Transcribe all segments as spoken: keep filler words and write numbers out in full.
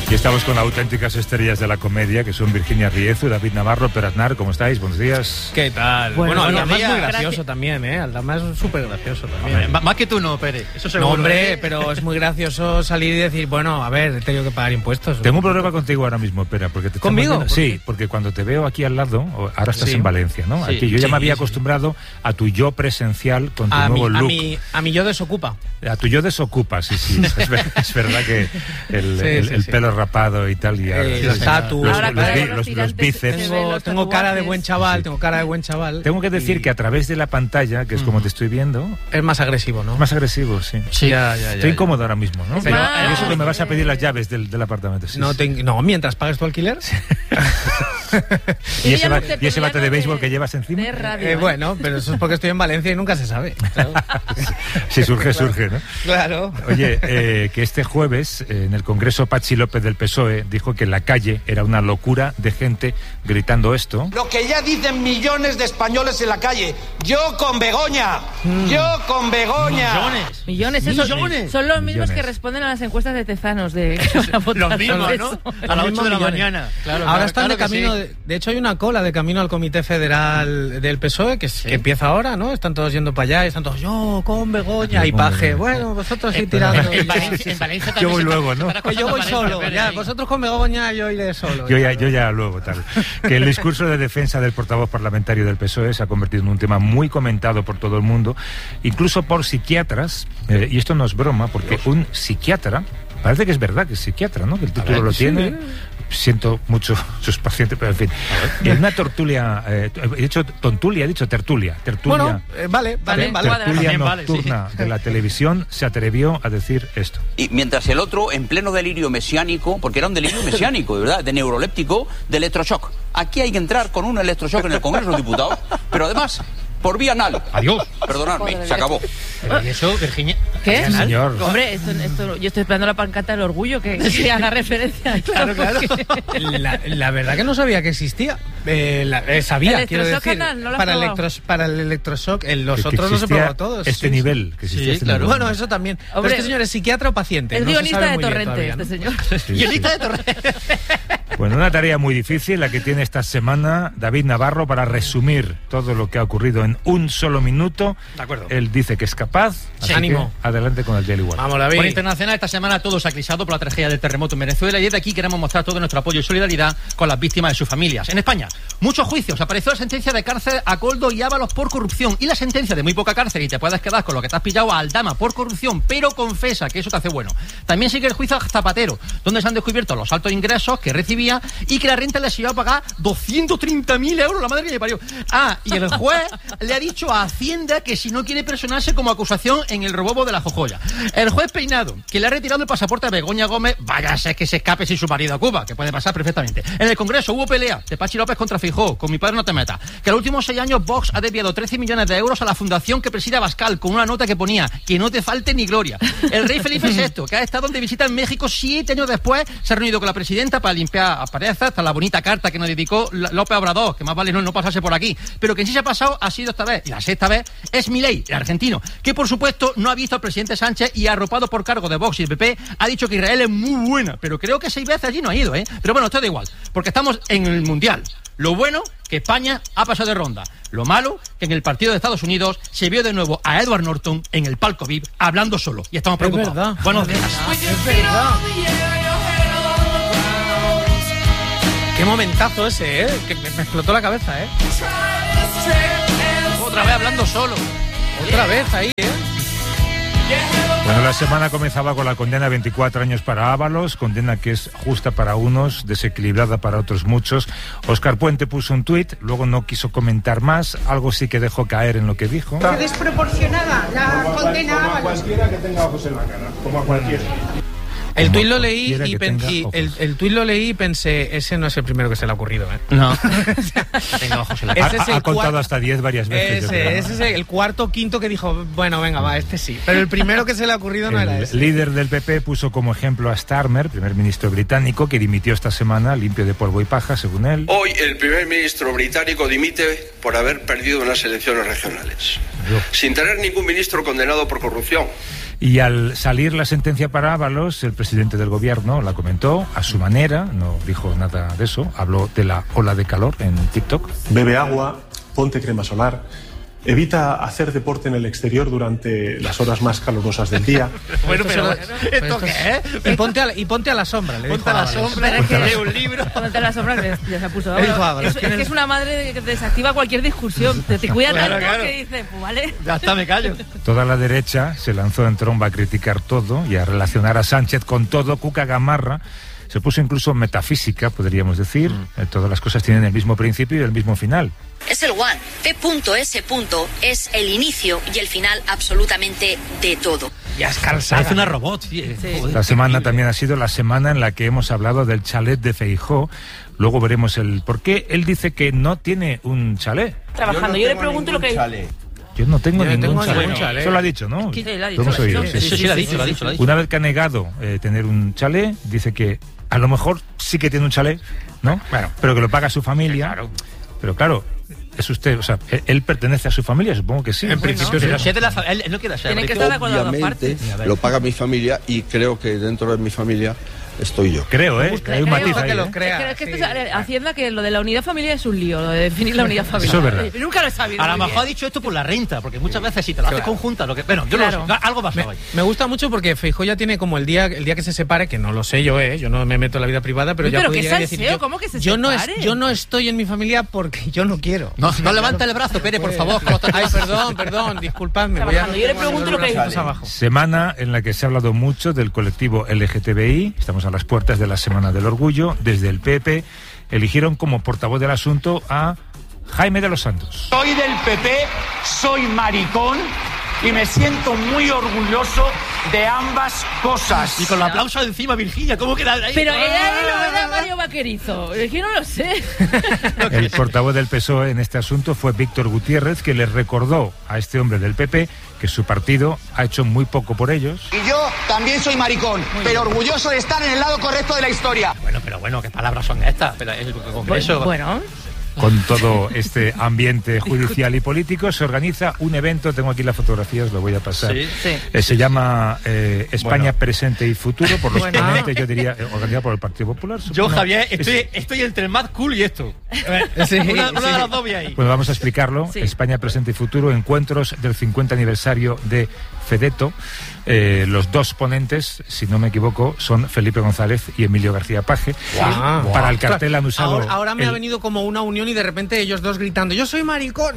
Y estamos con auténticas estrellas de la comedia, que son Virginia Riezu, David Navarro, Pere Aznar. ¿Cómo estáis? Buenos días. ¿Qué tal? Bueno, Bueno, Aldama Aldama es muy gracioso gracioso también, ¿eh? Aldama es súper gracioso también. Hombre, más que tú no, Pere. Eso seguro. No, hombre, ¿eh? pero es muy gracioso salir y decir, bueno, a ver, he tenido que pagar impuestos. Tengo un problema contigo ahora mismo, Pere, porque te ¿Conmigo? viendo... Sí, porque cuando te veo aquí al lado, ahora estás Sí. en Valencia, ¿no? Sí, Aquí yo ya sí, me había sí. acostumbrado a tu yo presencial con tu a mi, nuevo a, look. mi, a mi yo desocupa. A tu yo desocupa, sí, sí. Es, ver- es verdad que el, Sí, el, sí, el sí. pelo rapado y tal. Y ahora- Eh, sí, los sí. tatu. Los, Ahora, los claro, bi- los los- los tirantes bíceps. se ven Tengo, los tengo cara de tatuajes. buen chaval, Sí. tengo cara de buen chaval. Tengo que decir y que a través de la pantalla, que es como te estoy viendo, es más agresivo, ¿no? es más agresivo, sí. Sí. Ya, ya, ya, Estoy ya. incómodo ahora mismo, ¿no? Es Pero más- y eso que me vas a pedir las llaves del, del apartamento. Sí, No, sí. te- no, mientras pagues tu alquiler. ¿Y Yo ese, ya ba- no sé, y ese pero bate ya de no béisbol de- que llevas encima? de radio, Eh, ¿eh? bueno, pero eso es porque estoy en Valencia y nunca se sabe. Claro. Si surge, surge, ¿no? Claro. Oye, eh, que este jueves eh, en el Congreso Patxi López del P S O E dijo que la calle era una locura de gente gritando esto. Lo que ya dicen millones de españoles en la calle. Yo con Begoña. Yo con Begoña. Millones. Millones, esos Millones. son los mismos Millones. que responden a las encuestas de Tezanos de Los mismos, ¿no? Eso. A las Los ocho de la mismos mañana. Claro, Ahora claro, están claro de que camino, sí. de, de hecho hay una cola de camino al Comité Federal del P S O E que, es- que empieza ahora, ¿no? Están todos yendo para allá y están todos yo con Begoña Yo y con Paje. Begoña. Bueno, vosotros sí En, tirando. en Valencia, en Valencia también Yo voy se luego, está- ¿no? se está Que yo voy acosando solo, Valencia, ya, Pere, vosotros con Begoña yo iré solo. Yo ya, yo ya luego, tal. Que el discurso de defensa del portavoz parlamentario del P S O E se ha convertido en un tema muy comentado por todo el mundo, incluso por psiquiatras, eh, y esto no es broma, porque un psiquiatra, parece que es verdad que es psiquiatra, ¿no? Que el título lo tiene. Siento mucho sus pacientes, pero en fin. En una tertulia, eh, he dicho tontulia, he dicho tertulia, tertulia. Bueno, eh, vale, vale, Vale, vale. cuadra. Tertulia También vale, nocturna de la televisión se atrevió a decir esto. Y mientras el otro, en pleno delirio mesiánico, porque era un delirio mesiánico, de verdad, de neuroléptico, de electroshock. Aquí hay que entrar con un electroshock en el Congreso de los Diputados, pero además por vía anal. Adiós. Perdonadme, se acabó. Pero, ¿y eso, Virginia? ¿Qué? Sí, señor. Hombre, esto, esto, yo estoy esperando la pancarta del orgullo que, que haga referencia a esto, Claro, claro. porque- La, la verdad que no sabía que existía. Eh, la- eh, sabía, ¿El quiero electroshock decir. anal? ¿No lo has para, probado? electros, para el electroshock, en los Que- que otros los he existía probado todos. Este sí, nivel, que existía Sí, este claro. nivel. Bueno, eso también. Hombre, Pero este señor es psiquiatra o paciente. Es No se guionista sabe de muy bien Torrente, todavía, este ¿no? señor. Sí. Guionista de Torre. Bueno, una tarea muy difícil la que tiene esta semana David Navarro para resumir todo lo que ha ocurrido en un solo minuto. De acuerdo. Él dice que es capaz. Así Ánimo. que adelante con el Daily One. Vamos, David. Por internacional, esta semana todo se ha acrisado por la tragedia del terremoto en Venezuela y desde aquí queremos mostrar todo nuestro apoyo y solidaridad con las víctimas y sus familias. En España, muchos juicios. Apareció la sentencia de cárcel a Coldo y Ábalos por corrupción y la sentencia de muy poca cárcel y te puedes quedar con lo que te has pillado a Aldama por corrupción, pero confesa que eso te hace bueno. También sigue el juicio a Zapatero, donde se han descubierto los altos ingresos que recibía y que la renta le iba a pagar doscientos treinta mil euros, la madre que le parió. Ah, y el juez le ha dicho a Hacienda que si no quiere personarse como acusación en el robo de la jojoya. El juez Peinado, que le ha retirado el pasaporte a Begoña Gómez, vaya a ser que se escape sin su marido a Cuba, que puede pasar perfectamente. En el Congreso hubo pelea de Patxi López contra Feijóo, con mi padre no te metas. Que en los últimos seis años Vox ha desviado trece millones de euros a la fundación que preside Abascal, con una nota que ponía que no te falte ni gloria. El rey Felipe sexto, que ha estado de visita en México siete años después, se ha reunido con la presidenta para limpiar asperezas, hasta la bonita carta que nos dedicó López Obrador, que más vale no, no pasarse por aquí. Pero que sí se ha pasado ha sido esta vez, y la sexta vez, es Milei, el argentino, que por supuesto no ha visto al presidente Sánchez y arropado por cargo de Vox y el P P, ha dicho que Israel es muy buena, pero creo que seis veces allí no ha ido, ¿eh? Pero bueno, esto da igual, porque estamos en el Mundial. Lo bueno, que España ha pasado de ronda. Lo malo, que en el partido de Estados Unidos se vio de nuevo a Edward Norton en el palco V I P hablando solo. Y estamos preocupados. verdad. Buenos días. Es verdad. Qué momentazo ese, ¿eh? Que me, me explotó la cabeza, ¿eh? Otra vez hablando solo. Otra vez ahí, ¿eh? Bueno, la semana comenzaba con la condena a veinticuatro años para Ábalos, condena que es justa para unos, desequilibrada para otros muchos. Óscar Puente puso un tuit, luego no quiso comentar más, algo sí que dejó caer en lo que dijo. Qué desproporcionada la condena a Ábalos. Cualquiera que tenga ojos en la cara, como a cualquiera. El Como tuit lo leí cualquiera y, que pen- tenga y ojos. el, el tuit lo leí y pensé, ese no es el primero que se le ha ocurrido, ¿eh? No. Tengo ojos en la Ha, cara. Ese es ha el contado cuar- hasta diez varias veces. yo creo, Ese, ¿no? ese es el cuarto o quinto que dijo, bueno, venga, va, este sí. Pero el primero que se le ha ocurrido no era El ese. líder del P P puso como ejemplo a Starmer, primer ministro británico, que dimitió esta semana limpio de polvo y paja, según él. Hoy el primer ministro británico dimite por haber perdido unas elecciones regionales. sin tener ningún ministro condenado por corrupción. Y al salir la sentencia para Ábalos, el presidente del gobierno la comentó a su manera, no dijo nada de eso, habló de la ola de calor en TikTok. Bebe agua, ponte crema solar, evita hacer deporte en el exterior durante las horas más calurosas del día. Bueno, pero ¿esto qué es? Y ponte a la, y ponte a la sombra. Le ponte a la sombra, es que lee un libro. Ponte a la sombra, ya se puso. Él fue, es, es que es una madre que desactiva cualquier discusión. Te, te cuida claro, tanto claro. que dice, pues vale. Ya está, me callo. Toda la derecha se lanzó en tromba a criticar todo y a relacionar a Sánchez con todo. Cuca Gamarra se puso incluso metafísica, podríamos decir. Mm. Todas las cosas tienen el mismo principio y el mismo final. Es el one. P.S. es el inicio y el final absolutamente de todo. Ya es calzada. Es una robot, sí. Sí. La semana también ha sido la semana en la que hemos hablado del chalet de Feijóo. Luego veremos el por qué él dice que no tiene un chalet. Trabajando. Yo, no Yo le pregunto lo que... Chalet. Yo no tengo Yo ningún tengo chalet. ningún chalet. Eso lo ha dicho, ¿no? Sí, lo ha dicho. dicho. Oído, sí, sí, sí, sí, lo ha dicho, lo ha dicho, lo ha dicho. Una vez que ha negado eh, tener un chalet, dice que a lo mejor sí que tiene un chalet, ¿no? Bueno, pero que lo paga su familia. Claro. Pero claro, es usted, o sea, él, él pertenece a su familia, supongo que sí. En principio, sí. pero si es de la familia, él no quiere ser. Tiene que estar de acuerdo a las partes. Lo paga mi familia y creo que dentro de mi familia estoy yo. Creo, ¿eh? Que hay un matiz ahí, que lo ¿eh? crea. Es que, es que sí. esto es Hacienda, que lo de la unidad familiar es un lío, lo de definir la unidad familiar. Eso es verdad. Nunca lo he sabido. A lo muy mejor ha bien. dicho esto por la renta, porque muchas veces si te lo haces Claro. conjunta, lo que. Bueno, yo Claro. no lo sé, algo Me, pasaba ahí. me gusta mucho porque Feijóo ya tiene como el día el día que se separe, que no lo sé yo, eh, yo no me meto en la vida privada, pero Uy, ya pero puede qué llegar y decir, salseo, yo, ¿cómo que se yo no es, separe? yo no estoy en mi familia porque yo no quiero. No, no levanta el brazo, Pere, por favor. Ay, perdón, perdón, disculpadme. Voy a, Trabajando. Yo le pregunto lo que dice dice. abajo. Semana en la que se ha hablado mucho del colectivo L G T B I. Estamos a las puertas de la Semana del Orgullo. Desde el P P eligieron como portavoz del asunto a Jaime de los Santos. Soy del P P, soy maricón y me siento muy orgulloso de ambas cosas. Y con el aplauso encima, Virginia, ¿cómo queda ahí? Pero era él o era Mario Vaquerizo. Es que no lo sé. El portavoz del P S O E en este asunto fue Víctor Gutiérrez, que le recordó a este hombre del P P que su partido ha hecho muy poco por ellos. Y yo también soy maricón, pero orgulloso de estar en el lado correcto de la historia. Bueno, pero bueno, ¿qué palabras son estas? Pero el Congreso. Bueno. Con todo este ambiente judicial y político, se organiza un evento, tengo aquí las fotografías, lo voy a pasar. Sí, sí. Eh, se llama eh, España Bueno. Presente y Futuro, por los Bueno. ponentes, yo diría, eh, organizado por el Partido Popular. Yo, supongo. Javier, estoy, Es- estoy entre el Mad Cool y esto. Sí, una, una sí. de las dos vi ahí. Bueno, vamos a explicarlo. Sí. España Presente y Futuro, encuentros del cincuenta aniversario de Fedeto. Eh, los dos ponentes, si no me equivoco, son Felipe González y Emilio García Paje. Guau. Para el cartel han usado... Ahora, ahora me el- ha venido como una unión y de repente ellos dos gritando, yo soy maricón.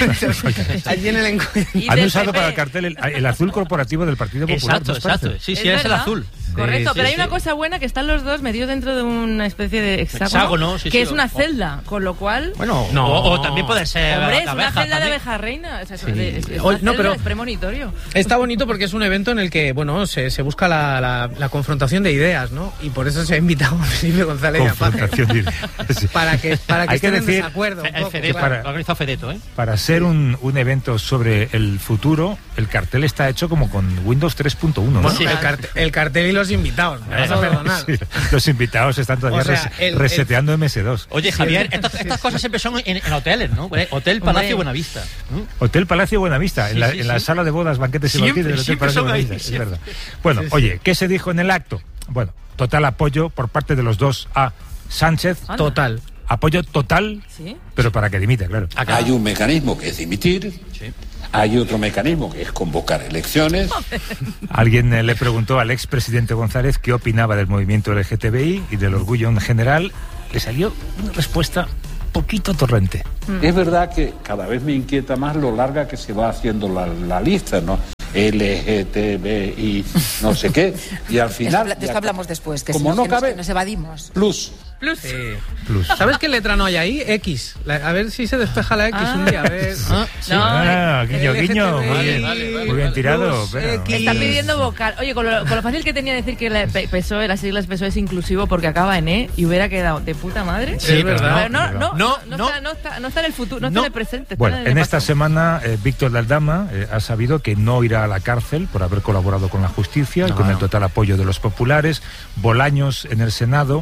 Allí en el encuentro. Y Han del usado P P. para el cartel el, el azul corporativo del Partido Popular. Exacto, ¿no os exacto. parece? Sí, sí, es, el verdad. azul. Correcto, Sí, pero sí, hay una sí. cosa buena, que están los dos metidos dentro de una especie de hexágono, Hexágono, sí, que sí, es o- una celda, con lo cual... Bueno, No. o, o también puede ser. Hombre, es una abeja celda de también. abeja reina. O sea, es- Sí. es, es Oye, una no, celda, pero- es premonitorio. Está bonito porque es un evento en el que, bueno, se, se busca la, la, la confrontación de ideas, ¿no? Y por eso se ha invitado a Felipe González y a Paje. Confrontación de ideas. Sí. Para que, para que Hay que estén en decir- desacuerdo. un El poco, Fedeto, claro. para- lo ha organizado Fedeto, ¿eh? Para ser un, un evento sobre el futuro, el cartel está hecho como con Windows tres punto uno, ¿no? Bueno, Sí. el, cartel, el cartel y los invitados, me vas a Eso. perdonar. Sí, los invitados están todavía O sea, res- el- reseteando M S dos. Oye, Javier, estas, estas cosas siempre son en, en hoteles, ¿no? Hotel Palacio Hombre. Buenavista. ¿no? Hotel Palacio Buenavista, Sí, en, la, sí, en la sí. sala de bodas, banquetes y Siempre, banquetes del Hotel siempre Palacio son ahí, Buenavista, es siempre. verdad. Bueno, oye, ¿qué se dijo en el acto? Bueno, total apoyo por parte de los dos a Sánchez. Anda. Total. Apoyo total, ¿Sí? pero para que dimita, claro. Acá. Hay un mecanismo que es dimitir, Sí. hay otro mecanismo que es convocar elecciones. Alguien eh, le preguntó al expresidente González qué opinaba del movimiento L G T B I y del orgullo en general. Le salió una respuesta poquito torrente. Es verdad que cada vez me inquieta más lo larga que se va haciendo la, la lista, ¿no? L G T B I, no sé qué, y al final... De esto hablamos después, que, como si no que nos, cabe, que nos evadimos. plus. Plus. Sí. Plus. ¿Sabes qué letra no hay ahí? X. La- a ver si se despeja la X Ah. un día. A ver. Ah, No, Ah, guiño, L G T B I, guiño. Muy bien, vale, vale, muy bien tirado. Plus, pero- X. Está pidiendo vocal. Oye, con lo, con lo fácil que tenía decir que la P- PSOE, las siglas PSOE es inclusivo porque acaba en E y hubiera quedado de puta madre. Sí, es verdad. Pero no, no, no, No, no, no. Está, no, está, no está en el futuro, no, No. está en el presente. Está Bueno, en, el en esta pasado. semana eh, Víctor de Aldama eh, ha sabido que no irá a la cárcel por haber colaborado con la justicia y No, con el no. total apoyo de los populares. Bolaños en el Senado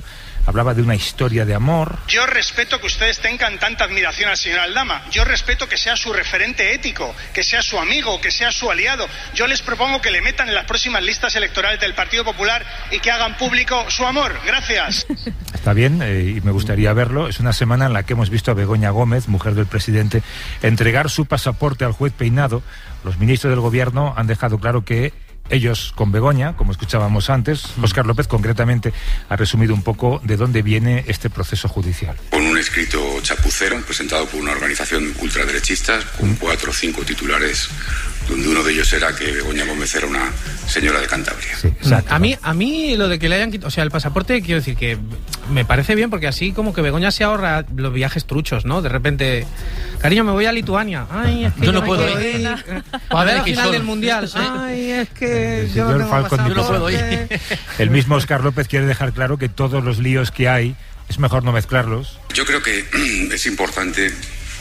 hablaba de una historia de amor. Yo respeto que ustedes tengan tanta admiración al señor Aldama. Yo respeto que sea su referente ético, que sea su amigo, que sea su aliado. Yo les propongo que le metan en las próximas listas electorales del Partido Popular y que hagan público su amor. Gracias. Está bien, eh, y me gustaría verlo. Es una semana en la que hemos visto a Begoña Gómez, mujer del presidente, entregar su pasaporte al juez Peinado. Los ministros del gobierno han dejado claro que ellos con Begoña, como escuchábamos antes, Óscar López concretamente ha resumido un poco de dónde viene este proceso judicial. Con un escrito chapucero presentado por una organización ultraderechista con cuatro o cinco titulares, donde uno de ellos era que Begoña Gómez era una señora de Cantabria. Sí, exacto. A mí, a mí lo de que le hayan quitado, o sea, el pasaporte, quiero decir que me parece bien, porque así como que Begoña se ahorra los viajes truchos, ¿no? De repente, cariño, me voy a Lituania. Ay, es que yo yo no puedo ir. ir. A ver la final del Mundial. Ay, es que yo no tengo pasaporte. Yo no puedo ir. El mismo Óscar López quiere dejar claro que todos los líos que hay es mejor no mezclarlos. Yo creo que es importante,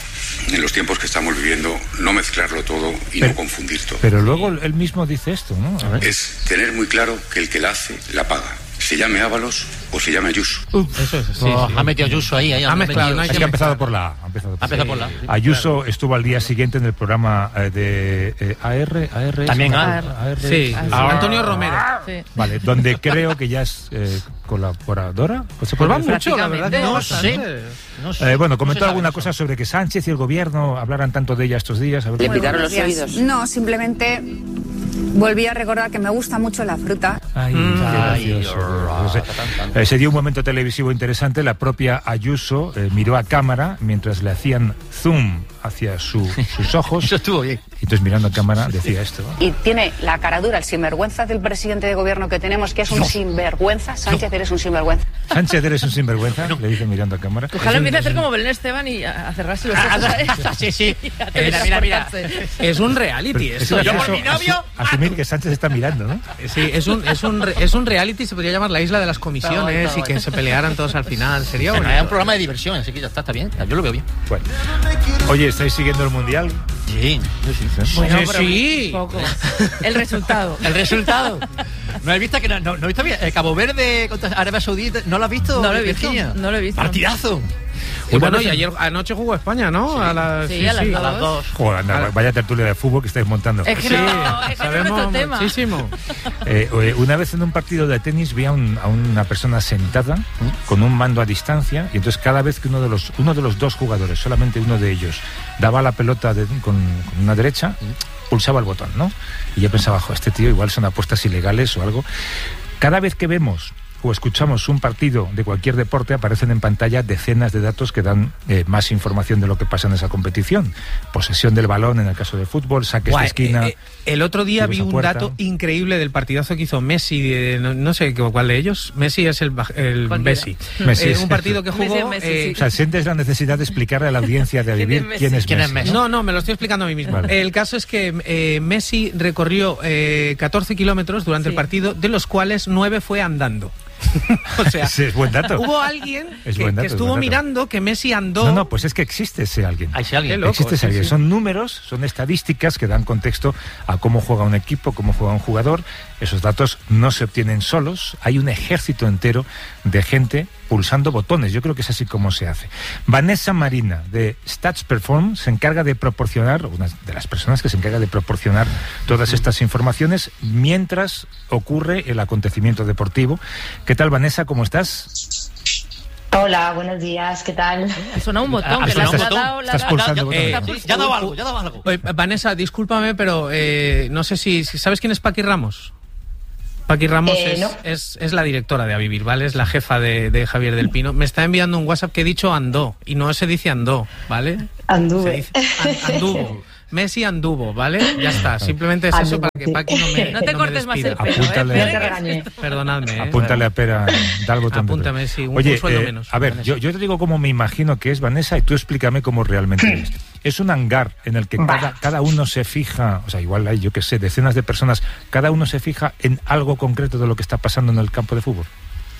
en los tiempos que estamos viviendo, no mezclarlo todo y pero, no confundir todo. Pero luego él mismo dice esto, ¿no? A ver. Es tener muy claro que el que la hace, la paga. Se llame Ábalos o se llame Ayuso. Uf, eso es, sí, oh, sí. Ha metido Ayuso ahí. ahí ha mezclado. No es que ha empezado por la A. Ha empezado por, ha empezado por la A. Ayuso estuvo al día siguiente en el programa eh, de eh, A R. A R También A R. A R. Sí, Ah, Antonio Romero. Sí. Vale, donde creo que ya es eh, colaboradora. Pues va mucho, la verdad. No, No sé. sé. No sé. Eh, bueno, comentó no se alguna sabe cosa sobre que Sánchez y el gobierno hablaran tanto de ella estos días. A ver. ¿Le pitaron los oídos? No, simplemente volví a recordar que me gusta mucho la fruta. Ay, Mm. qué gracioso, qué gracioso. Eh, se dio un momento televisivo interesante. La propia Ayuso eh, miró a cámara mientras le hacían zoom hacia su, sus ojos. Eso estuvo bien. Y entonces mirando a cámara decía esto. Y tiene la cara dura, el sinvergüenza del presidente de gobierno que tenemos, que es un No. sinvergüenza. Sánchez, eres un sinvergüenza. Sánchez, eres un sinvergüenza, le dice mirando a cámara. Ojalá empiece a hacer como Belén Esteban y a a cerrarse los ojos. Ah, sí, sí. Y a Mira, mira, mira. teletransportarse. Es un reality Es esto. gracioso Yo por mi novio, asu- asumir que Sánchez está mirando, ¿no? Sí, es un, es un, es un reality, se podría llamar la isla de las comisiones Está guay, está y que guay. se pelearan todos al final. Sería Bueno, bonito. es un programa de diversión, así que ya está, está bien. Yo lo veo bien. Bueno. Oye, ¿estáis siguiendo el Mundial? Sí, yo sí. Bueno, Sí, pero sí. poco. El resultado. El resultado. ¿No has visto que no, no, no he visto bien? El Cabo Verde contra Arabia Saudita, ¿no lo has visto? No lo he visto, Virginia? no lo he visto. Partidazo. Y bueno, y ayer anoche jugó España, ¿no? A las, Sí, a las dos. A las dos. Joder, anda, vaya tertulia de fútbol que estáis montando. Es que Sí, no, es que no es sabemos nuestro tema. muchísimo. Eh, eh, una vez en un partido de tenis vi a, un- a una persona sentada con un mando a distancia y entonces cada vez que uno de los uno de los dos jugadores, solamente uno de ellos, daba la pelota de- con, con una derecha, pulsaba el botón, ¿no? Y yo pensaba, jo, este tío igual son apuestas ilegales o algo. Cada vez que vemos o escuchamos un partido de cualquier deporte, aparecen en pantalla decenas de datos que dan eh, más información de lo que pasa en esa competición. Posesión del balón en el caso de fútbol, saques Guay, de esquina. eh, eh, el otro día vi tiros a un puerta. dato increíble del partidazo que hizo Messi, de- no, no sé cuál de ellos. Messi es el, baj- el Cualquiera. Messi. Messi Eh, es- un partido que Messi jugó. es Messi, eh, sí. O sea, sientes la necesidad de explicarle a la audiencia de ¿Quién vivir es Messi? quién es ¿Quién es Messi. Messi? No, no, me lo estoy explicando a mí mismo. Vale. El caso es que eh, Messi recorrió eh, catorce kilómetros durante Sí. el partido, de los cuales nueve fue andando. O sea, Ese es buen dato. hubo alguien Es que, buen dato, que es estuvo buen dato. mirando que Messi andó. No, no, pues es que existe ese alguien. Hay ese alguien. Qué loco, existe ese sí, alguien. sí. Son números, son estadísticas que dan contexto a cómo juega un equipo, cómo juega un jugador. Esos datos no se obtienen solos. Hay un ejército entero de gente pulsando botones. Yo creo que es así como se hace. Vanessa Marina, de Stats Perform, se encarga de proporcionar, una de las personas que se encarga de proporcionar todas estas informaciones mientras ocurre el acontecimiento deportivo. ¿Qué tal, Vanessa? ¿Cómo estás? Hola, buenos días, ¿qué tal? Ha sonado un botón, Ha que sonado le un ha botón. dado la Estás pulsando botones. Eh, Está Sí, pulsando. ya ha dado algo, ya ha dado algo. Oye, Vanessa, discúlpame, pero eh, no sé si, si sabes quién es Paqui Ramos. Paqui Ramos Eh, es, no. es, es la directora de A Vivir, ¿vale? Es la jefa de, de Javier del Pino. Me está enviando un WhatsApp que he dicho andó, y no se dice andó, ¿vale? Anduve. Se dice an- anduvo. Messi anduvo, ¿vale? Ya está. Simplemente es eso Anduvo, para que sí. Paqui no me No te no me cortes más despida. el pelo, Apúntale. ¿eh? No te regañé. Perdonadme, ¿eh? Apúntale a Pera, da el botón. de Apúntame, play. sí, un- Oye, un sueldo eh, menos. a ver, Vanessa. yo, yo te digo cómo me imagino que es, Vanessa, y tú explícame cómo realmente es. Es un hangar en el que cada, cada uno se fija, o sea, igual hay, yo qué sé, decenas de personas, cada uno se fija en algo concreto de lo que está pasando en el campo de fútbol.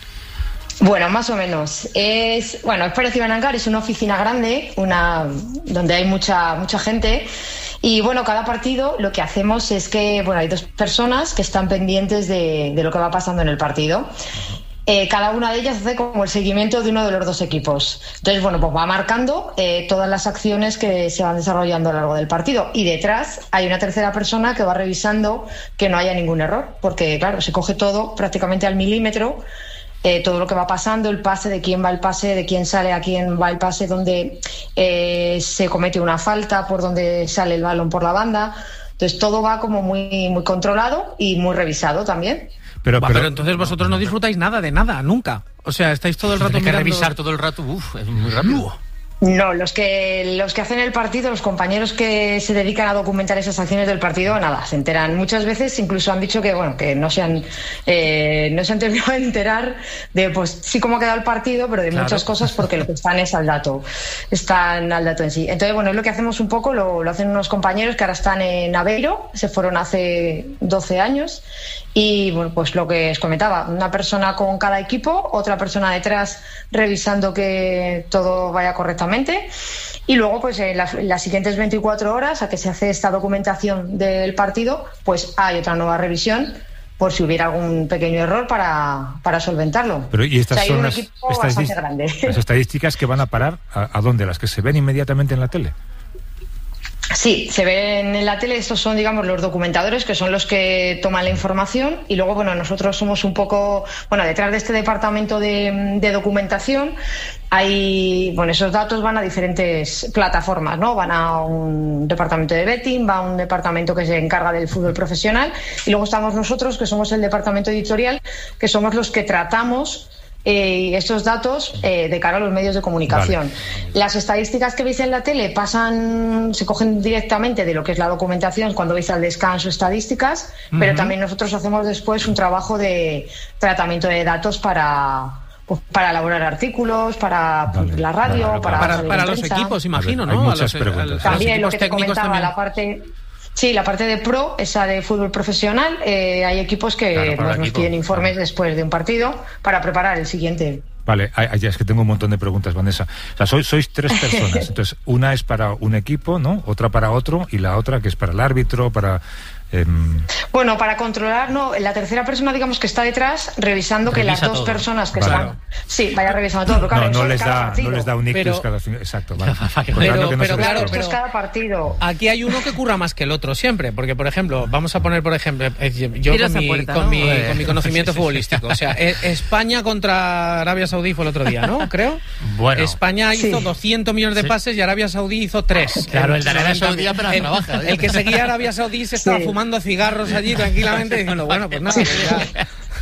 Bueno, más o menos. Es, bueno, es parecido a un hangar, es una oficina grande, una donde hay mucha mucha gente. Y bueno, cada partido lo que hacemos es que, bueno, hay dos personas que están pendientes de, de lo que va pasando en el partido. eh, cada una de ellas hace como el seguimiento de uno de los dos equipos. Entonces, bueno, pues va marcando eh, todas las acciones que se van desarrollando a lo largo del partido. Y detrás hay una tercera persona que va revisando que no haya ningún error, porque, claro, se coge todo prácticamente al milímetro. Eh, todo lo que va pasando, el pase, de quién va el pase, de quién sale a quién va el pase, donde eh, se comete una falta, por donde sale el balón por la banda. Entonces todo va como muy, muy controlado y muy revisado también. Pero, pero, pero entonces vosotros no disfrutáis nada de nada, nunca. O sea, estáis todo el rato Tienes que mirando... revisar todo el rato, uff, es muy rápido. No, los que los que hacen el partido, los compañeros que se dedican a documentar esas acciones del partido, nada, se enteran muchas veces, incluso han dicho que bueno que no se han eh, no se han terminado de enterar de pues sí cómo ha quedado el partido, pero de claro. muchas cosas, porque lo que están es al dato, están al dato en sí. Entonces bueno, es lo que hacemos un poco, lo, lo hacen unos compañeros que ahora están en Aveiro, se fueron hace doce años. Y bueno, pues lo que os comentaba, una persona con cada equipo, otra persona detrás revisando que todo vaya correctamente, y luego pues en, la, en las siguientes veinticuatro horas a que se hace esta documentación del partido, pues hay otra nueva revisión por si hubiera algún pequeño error para, para solventarlo. Pero y estas o sea, son hay un las, equipo estas bastante grande. Las estadísticas que van a parar ¿a, a dónde? ¿Las que se ven inmediatamente en la tele? Sí, se ven en la tele, estos son, digamos, los documentadores, que son los que toman la información, y luego, bueno, nosotros somos un poco, bueno, detrás de este departamento de, de documentación, hay, bueno, esos datos van a diferentes plataformas, ¿no? Van a un departamento de betting, va a un departamento que se encarga del fútbol profesional, y luego estamos nosotros, que somos el departamento editorial, que somos los que tratamos Eh, estos datos eh, de cara a los medios de comunicación. Vale. Las estadísticas que veis en la tele pasan, se cogen directamente de lo que es la documentación cuando veis al descanso estadísticas, uh-huh. pero también nosotros hacemos después un trabajo de tratamiento de datos para pues, para elaborar artículos, para vale. pues, la radio, vale, para para, para, para los equipos, imagino, ver, ¿no? Hay muchas a los, preguntas. A, a también los lo que te comentaba, también. la parte Sí, la parte de pro, esa de fútbol profesional, eh, hay equipos que claro, nos, nos piden informes claro. después de un partido para preparar el siguiente. Vale, es que tengo un montón de preguntas, Vanessa. O sea, sois, sois tres personas, entonces una es para un equipo, ¿no? Otra para otro y la otra que es para el árbitro, para... Eh... Bueno, para controlar, no, la tercera persona, digamos, que está detrás, revisando Revisa que las dos todo. personas que vale. están... Sí, vaya revisando todo. Pero claro, no, no, les cada da, partido. no les da un ictus pero, cada fin... Exacto, vale. pero, pero, no pero claro, pero es cada partido. Aquí hay uno que curra más que el otro siempre, porque, por ejemplo, vamos a poner, por ejemplo, yo con mi, puerta, con, ¿no? mi, con mi conocimiento sí, sí, futbolístico, sí. o sea, España contra Arabia Saudí fue el otro día, ¿no? Creo. Bueno. España hizo sí. doscientos millones de pases y Arabia Saudí hizo tres. Claro, el de Arabia Saudí apenas el, trabaja. El que seguía a Arabia Saudí se estaba sí. fumando cigarros allí tranquilamente diciendo, bueno, pues nada, sí. ya...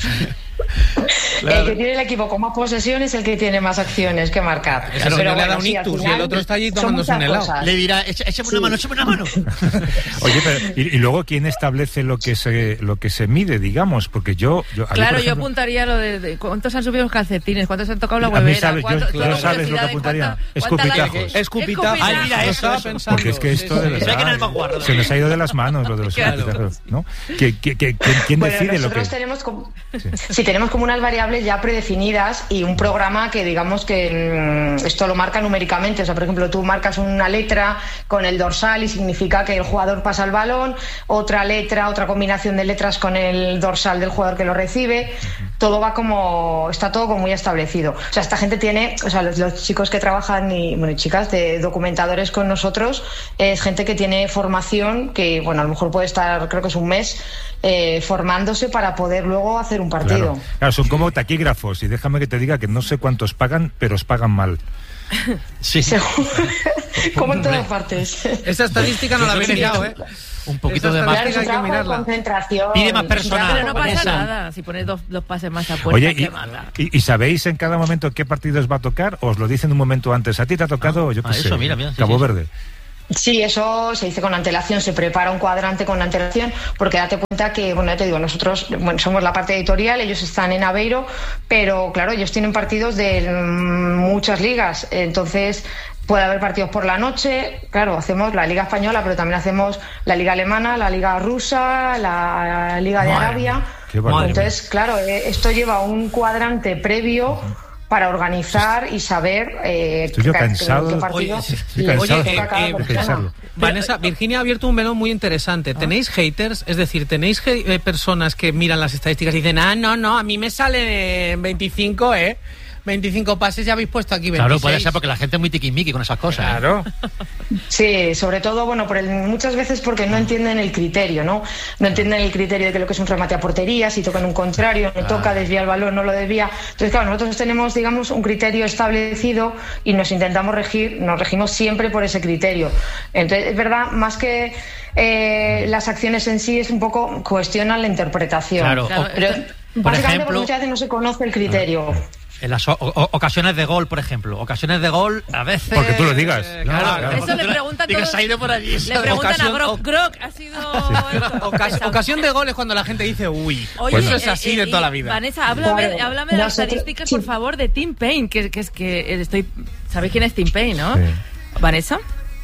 Claro. El que tiene el equipo con más posesiones es el que tiene más acciones que marcar. Eso pero pero no bueno, le da un sí, ictus y el otro está allí tomándose un helado. Le dirá, échame una mano, échame una mano. Oye, pero y, y luego quién establece lo que se lo que se mide, digamos, porque yo, yo claro, mí, yo ejemplo, apuntaría lo de, de cuántos han subido los calcetines, cuántos han tocado la huevera, sabes, cuánto, yo, yo sabes lo que apuntaría, escupitajos, escupitajos. Ay, mira eso, eso. Porque es que esto sí, sí. de verdad se nos ha ido de las manos lo de los escupitajos, ¿no? ¿Quién, quién, quién, quién bueno, decide lo que? Tenemos como, sí. sí, tenemos como unas variables ya predefinidas y un programa que digamos que mmm, esto lo marca numéricamente. O sea, por ejemplo, tú marcas una letra con el dorsal y significa que el jugador pasa el balón, otra letra, otra combinación de letras con el dorsal del jugador que lo recibe. Todo va como, está todo como muy establecido. O sea, esta gente tiene, o sea, los, los chicos que trabajan y, bueno, chicas de documentadores con nosotros, es gente que tiene formación que, bueno, a lo mejor puede estar, creo que es un mes, eh, formándose para poder luego hacer un partido. Claro, claro, son como taquígrafos y déjame que te diga que no sé cuántos pagan, pero os pagan mal. Sí. Como en todas partes. Esa estadística no la habéis mirado, ¿eh? Un poquito de más. Claro, hay que mirarla. Concentración. Pide más personal. Pero no pasa nada si pones dos, dos pases más a puerta. Oye, que y, y, ¿y sabéis en cada momento qué partidos va a tocar? ¿O os lo dicen un momento antes? ¿A ti te ha tocado, ah, yo qué ah, sé, eso, mira, mira, sí, Cabo sí. Verde? Sí, eso se dice con antelación, se prepara un cuadrante con antelación, porque date cuenta que, bueno, ya te digo, nosotros bueno, somos la parte editorial, ellos están en Aveiro, pero claro, ellos tienen partidos de muchas ligas, entonces puede haber partidos por la noche, claro, hacemos la Liga Española, pero también hacemos la Liga Alemana, la Liga Rusa, la Liga de Arabia, entonces, claro, esto lleva un cuadrante previo para organizar y saber eh, estoy yo qué, cansado, qué partido. Oye, estoy cansado Oye, eh, eh, pensarlo. Vanessa, Virginia ha abierto un melón muy interesante. ¿Tenéis haters? Es decir, ¿tenéis eh, personas que miran las estadísticas y dicen, ah, no, no, a mí me salen veinticinco, eh? veinticinco pases ya habéis puesto aquí veintiséis. Claro, puede ser porque la gente es muy tiquismiqui con esas cosas. Claro. ¿eh? Sí, sobre todo, bueno, por el, muchas veces porque no entienden el criterio, ¿no? No entienden el criterio de que lo que es un remate a portería, si tocan un contrario, no toca, desvía el balón, no lo desvía. Entonces, claro, nosotros tenemos, digamos, un criterio establecido y nos intentamos regir, nos regimos siempre por ese criterio. Entonces, es verdad, más que eh, las acciones en sí, es un poco cuestionan la interpretación. Claro. Pero, Por básicamente ejemplo, porque muchas veces no se conoce el criterio. En las o- o- ocasiones de gol, por ejemplo. Ocasiones de gol, a veces... Porque tú lo digas. Eh, claro, Claro, claro. Eso le preguntan Digas, todos. ha ido por allí. Le preguntan Ocasión- a Grok. o- Grok, ha sido... esto. Ocas- ocasión de gol es cuando la gente dice, uy, Oye, eso es eh, así eh, de toda y, la vida. Vanessa, háblame, Claro. háblame de las Nosotros- estadísticas, por favor, de Tim Payne, que, que es que estoy... ¿Sabéis quién es Tim Payne, no? Sí. ¿Vanessa?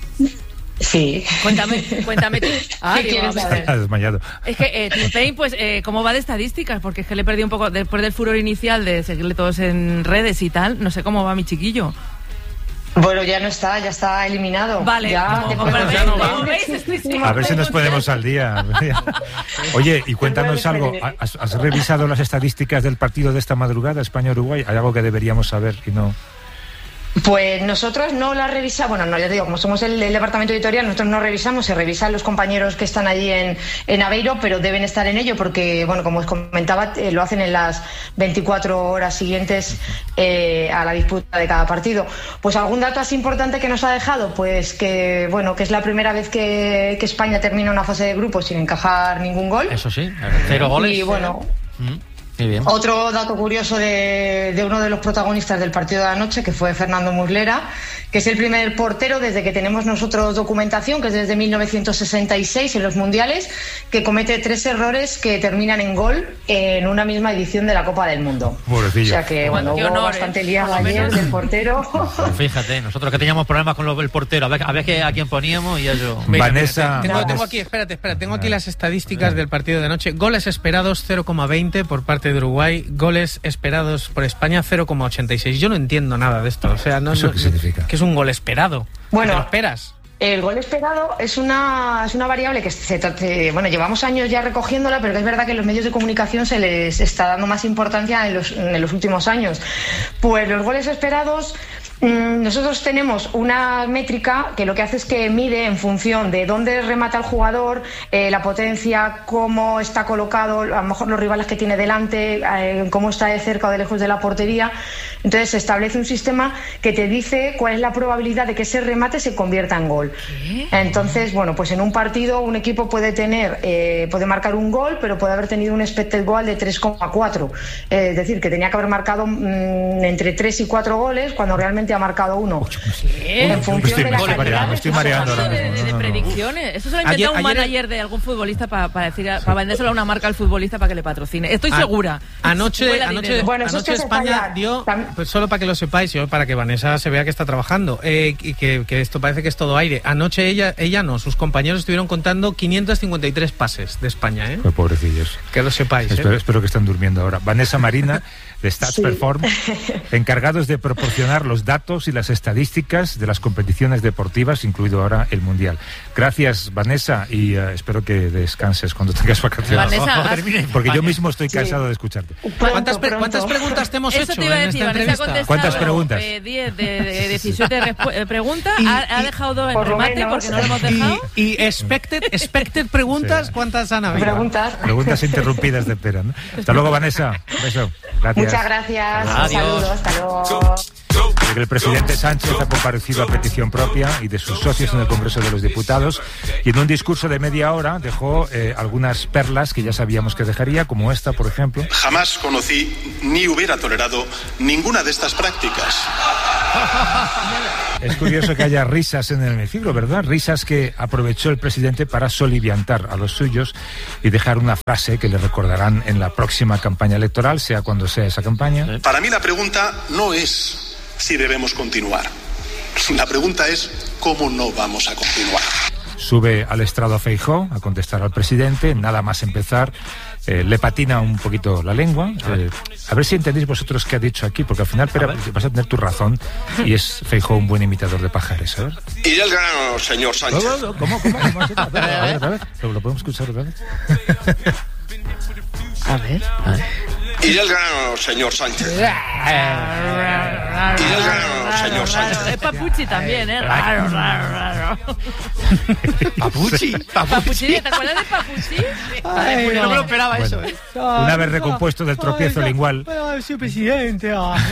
Sí. Cuéntame, cuéntame. Ah, ¿Qué digo, quieres a ver. saber? Está desmayado. Es que eh, Tim Payne, pues, eh, ¿cómo va de estadísticas? Porque es que le perdí un poco, después del furor inicial de seguirle todos en redes y tal, no sé cómo va mi chiquillo. Bueno, ya no está, ya está eliminado. Vale, ya, como- te como puedes- veis, como veis, estoy sin- A ver si nos ponemos al día. Oye, y cuéntanos algo. ¿Has, has revisado las estadísticas del partido de esta madrugada, España-Uruguay? ¿Hay algo que deberíamos saber y no...? Pues nosotros no la revisamos, bueno, no, ya te digo, como somos el, el departamento editorial, nosotros no revisamos, se revisan los compañeros que están allí en, en Aveiro, pero deben estar en ello porque, bueno, como os comentaba, eh, lo hacen en las veinticuatro horas siguientes eh, a la disputa de cada partido. Pues algún dato así importante que nos ha dejado, pues que, bueno, que es la primera vez que, que España termina una fase de grupos sin encajar ningún gol. Eso sí, cero goles. Y bueno... Mm. Muy bien. Otro dato curioso de, de uno de los protagonistas del partido de anoche, que fue Fernando Muslera, que es el primer portero desde que tenemos nosotros documentación, que es desde mil novecientos sesenta y seis en los mundiales, que comete tres errores que terminan en gol en una misma edición de la Copa del Mundo. Pobrecillo. O sea que, bueno, Qué hubo honor, bastante ¿eh? liada Por lo ayer menos. del portero. Pues fíjate, nosotros que teníamos problemas con lo- el portero, a ver, a ver que, a quién poníamos y eso. Mira, Vanessa, mira, tengo, Vanessa. tengo aquí, espérate, espérate, tengo aquí las estadísticas del partido de anoche. Goles esperados cero coma veinte por parte de Uruguay, goles esperados por España cero coma ochenta y seis. Yo no entiendo nada de esto, o sea, no, ¿Eso no- qué significa? ¿qué es un gol esperado? Bueno, ¿Te lo esperas? El gol esperado es una, es una variable que se, se- bueno, llevamos años ya recogiéndola, pero que es verdad que en los medios de comunicación se les está dando más importancia en los, en los últimos años. Pues los goles esperados, mmm, nosotros tenemos una métrica que lo que hace es que mide en función de dónde remata el jugador, eh, la potencia, cómo está colocado, a lo mejor los rivales que tiene delante, eh, cómo está de cerca o de lejos de la portería. Entonces se establece un sistema que te dice cuál es la probabilidad de que ese remate se convierta en gol. ¿Qué? Entonces, bueno, pues en un partido un equipo puede tener, eh, puede marcar un gol, pero puede haber tenido un expected goal de tres coma cuatro. Eh, es decir, que tenía que haber marcado mmm, entre tres y cuatro goles cuando realmente ha marcado uno. ¿Qué? En función estoy- de la me estoy calidad mareando, me de estoy sus mareando ahora de, mismo. de- de No, no, no. predicciones. Eso se lo ha Ayer- inventado un ayer- manager de algún futbolista para, para decir a- para vendérselo a una marca al futbolista para que le patrocine. Estoy A- segura. Anoche, Vuela anoche, dinero. Bueno, eso es anoche que se España falla. dio, Tam- pues solo para que lo sepáis, y para que Vanessa se vea que está trabajando, eh, y que, que esto parece que es todo aire. Anoche ella, ella no, sus compañeros estuvieron contando quinientos cincuenta y tres pases de España, ¿eh? Pues pobrecillos. Que lo sepáis. ¿eh? Espero, espero que estén durmiendo ahora. Vanessa Marina, de Stats Sí. Perform, encargados de proporcionar los datos y las estadísticas de las competiciones deportivas, incluido ahora el Mundial. Gracias, Vanessa, y eh, espero que descanses cuando tengas vacaciones. Vanessa, No, has- termine. Porque yo mismo estoy Sí. cansado de escucharte. ¿Cuántas, pre- Pronto, ¿Cuántas pronto. preguntas te hemos Eso hecho te iba a en decir, esta Vanessa ha entrevista? contestado ¿Cuántas preguntas? eh, diez de, de diecisiete respu- eh, preguntas, Y- ha, ha y- dejado dos en por lo remate menos. porque no lo hemos dejado. Y, y expected, expected preguntas, Sí. ¿cuántas han habido? Preguntas. Preguntas interrumpidas de pera, ¿no? Hasta luego, Vanessa. Un beso. Gracias. Muchas gracias. Un Adiós. saludo. Hasta luego. Porque el presidente Sánchez ha comparecido a petición propia y de sus socios en el Congreso de los Diputados y en un discurso de media hora dejó eh, algunas perlas que ya sabíamos que dejaría, como esta, por ejemplo. Jamás conocí ni hubiera tolerado ninguna de estas prácticas. Es curioso que haya risas en el hemiciclo, ¿verdad? Risas que aprovechó el presidente para soliviantar a los suyos y dejar una frase que le recordarán en la próxima campaña electoral, sea cuando sea esa campaña. Para mí la pregunta no es si debemos continuar. La pregunta es cómo no vamos a continuar. Sube al estrado Feijóo a contestar al presidente, nada más empezar. eh, le patina un poquito la lengua. Eh, a ver si entendéis vosotros qué ha dicho aquí, porque al final, Pera, vas a tener tu razón, y es Feijóo un buen imitador de Pajares, a ver. Iré al grano, señor Sánchez. No, no, no, ¿Cómo, cómo? ¿Cómo? A ver, a ver, a ver. ¿Lo podemos escuchar otra vez? A ver. A ver. Iré al grano, señor Sánchez. Iré al grano, señor Sánchez. Es Papuchi también, ¿eh? Raro, raro, raro. ¿Papuchi? ¿Papuchi? ¿Te acuerdas de Papuchi? Ay, no. no me lo esperaba bueno, eso, ¿eh? Una vez recompuesto del tropiezo ay, lingual. Ay, sí, presidente. Ay,